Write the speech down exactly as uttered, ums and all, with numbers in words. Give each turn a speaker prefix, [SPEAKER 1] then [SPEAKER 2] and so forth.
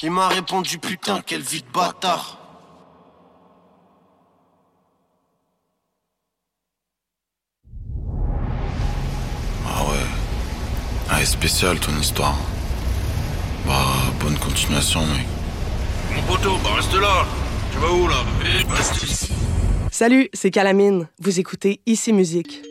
[SPEAKER 1] Il m'a répondu putain, quelle vie de bâtard.
[SPEAKER 2] Ah ouais. Ah, est spécial ton histoire. Bah, bonne continuation, mec.
[SPEAKER 3] Mon poteau, bah reste là. Tu vas où là? Eh, reste ici.
[SPEAKER 4] Salut, c'est Calamine. Vous écoutez Ici Musique.